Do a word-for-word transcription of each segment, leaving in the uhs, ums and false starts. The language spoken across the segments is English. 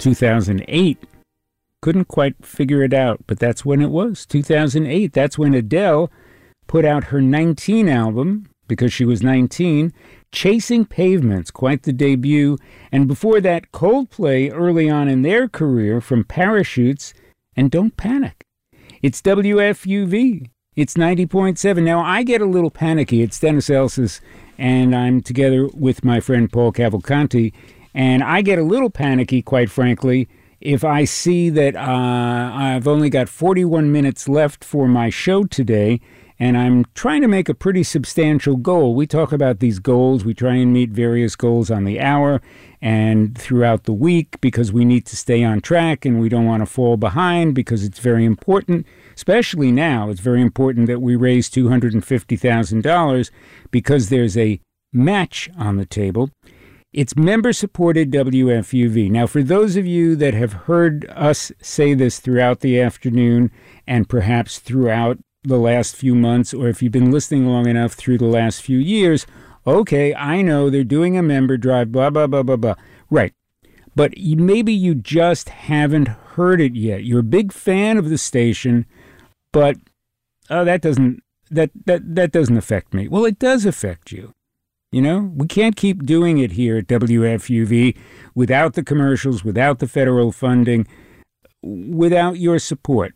two thousand eight. Couldn't quite figure it out, but that's when it was, two thousand eight. That's when Adele put out her nineteen album, because she was nineteen, Chasing Pavements, quite the debut. And before that, Coldplay, early on in their career, from Parachutes and Don't Panic. It's W F U V. It's ninety point seven. Now, I get a little panicky. It's Dennis Elsas, and I'm together with my friend Paul Cavalcanti, and I get a little panicky, quite frankly, if I see that uh, I've only got forty-one minutes left for my show today, and I'm trying to make a pretty substantial goal. We talk about these goals. We try and meet various goals on the hour and throughout the week because we need to stay on track and we don't want to fall behind because it's very important, especially now. It's very important that we raise two hundred fifty thousand dollars because there's a match on the table. It's member-supported W F U V. Now, for those of you that have heard us say this throughout the afternoon and perhaps throughout the last few months, or if you've been listening long enough through the last few years, okay, I know they're doing a member drive, blah, blah, blah, blah, blah. Right. But you, maybe you just haven't heard it yet. You're a big fan of the station, but oh, that doesn't that, that, that doesn't affect me. Well, it does affect you. You know, we can't keep doing it here at W F U V without the commercials, without the federal funding, without your support.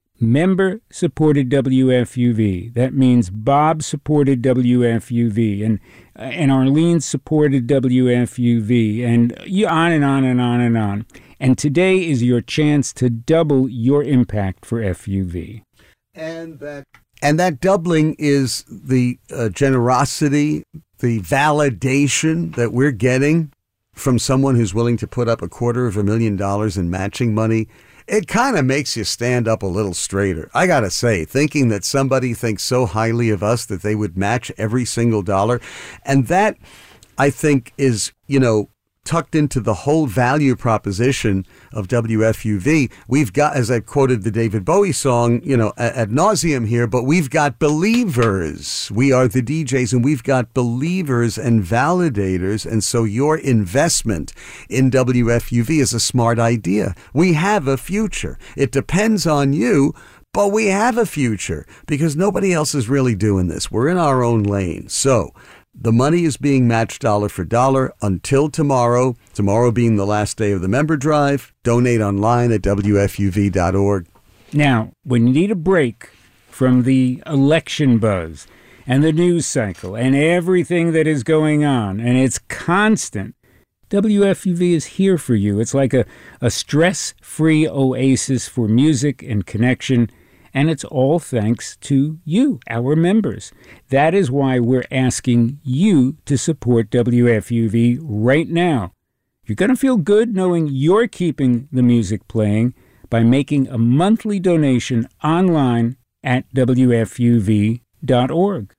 Member-supported W F U V. That means Bob supported W F U V, and and Arlene supported W F U V, and you on and on and on and on. And today is your chance to double your impact for F U V. And that and that doubling is the uh, generosity, the validation that we're getting from someone who's willing to put up a quarter of a million dollars in matching money. It kind of makes you stand up a little straighter. I got to say, thinking that somebody thinks so highly of us that they would match every single dollar. And that, I think, is, you know, tucked into the whole value proposition of W F U V. We've got, as I quoted the David Bowie song, you know, ad nauseum here, but we've got believers. We are the D Js, and we've got believers and validators. And so your investment in W F U V is a smart idea. We have a future. It depends on you, but we have a future because nobody else is really doing this. We're in our own lane. So the money is being matched dollar for dollar until tomorrow, tomorrow being the last day of the member drive. Donate online at W F U V dot org. Now, when you need a break from the election buzz and the news cycle and everything that is going on, and it's constant, W F U V is here for you. It's like a, a stress-free oasis for music and connection. And it's all thanks to you, our members. That is why we're asking you to support W F U V right now. You're going to feel good knowing you're keeping the music playing by making a monthly donation online at W F U V dot org.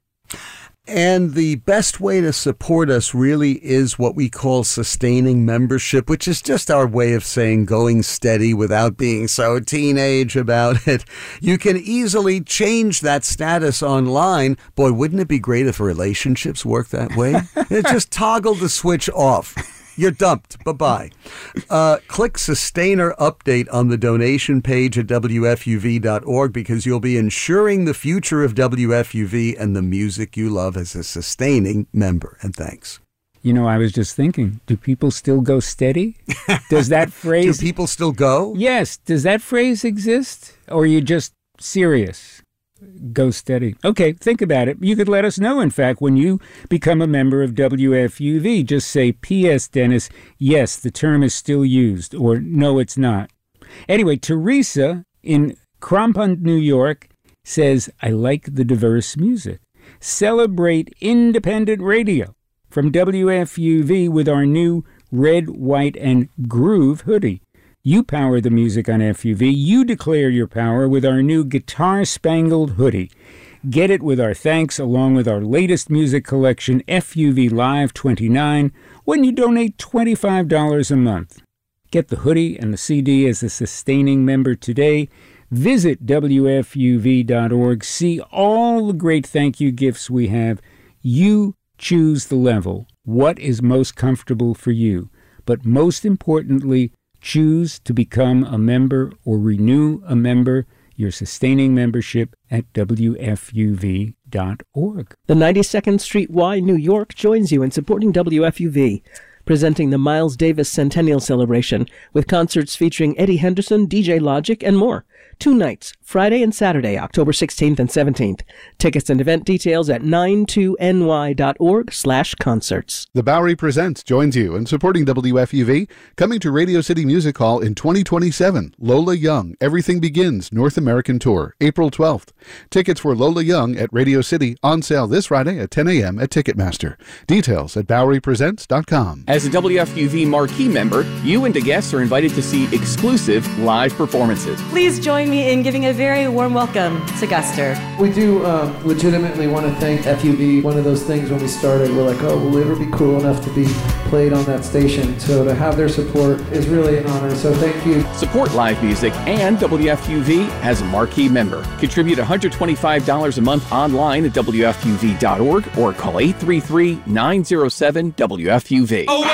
And the best way to support us really is what we call sustaining membership, which is just our way of saying going steady without being so teenage about it. You can easily change that status online. Boy, wouldn't it be great if relationships worked that way? Just toggle the switch off. You're dumped. Bye-bye. Uh, click Sustainer Update on the donation page at W F U V dot org because you'll be ensuring the future of W F U V and the music you love as a sustaining member. And thanks. You know, I was just thinking, do people still go steady? Does that phrase... Do people still go? Yes. Does that phrase exist? Or are you just serious? Go steady. Okay, think about it. You could let us know, in fact, when you become a member of W F U V. Just say, P S. Dennis, yes, the term is still used, or no, it's not. Anyway, Teresa in Crompton, New York, says, I like the diverse music. Celebrate independent radio from W F U V with our new red, white, and groove hoodie. You power the music on F U V. You declare your power with our new guitar-spangled hoodie. Get it with our thanks along with our latest music collection, F U V Live twenty-nine, when you donate twenty-five dollars a month. Get the hoodie and the C D as a sustaining member today. Visit W F U V dot org. See all the great thank you gifts we have. You choose the level. What is most comfortable for you? But most importantly, Choose to become a member or renew a member, your sustaining membership at W F U V dot org. The ninety-second Street Y, New York, joins you in supporting W F U V, presenting the Miles Davis Centennial Celebration with concerts featuring Eddie Henderson, D J Logic, and more. Two nights, Friday and Saturday, October sixteenth and seventeenth. Tickets and event details at ninety-two N Y dot org slash concerts. The Bowery Presents joins you in supporting W F U V, coming to Radio City Music Hall in twenty twenty-seven. Lola Young, Everything Begins, North American Tour, April twelfth. Tickets for Lola Young at Radio City on sale this Friday at ten a.m. at Ticketmaster. Details at Bowery Presents dot com. As a W F U V marquee member, you and the guests are invited to see exclusive live performances. Please join me in giving a very warm welcome to Guster. We do um, legitimately want to thank F U V. One of those things when we started, we're like, oh, will we ever be cool enough to be played on that station? So to have their support is really an honor, so thank you. Support live music and W F U V as a marquee member. Contribute one hundred twenty-five dollars a month online at W F U V dot org or call eight three three, nine zero seven, W F U V. Oh,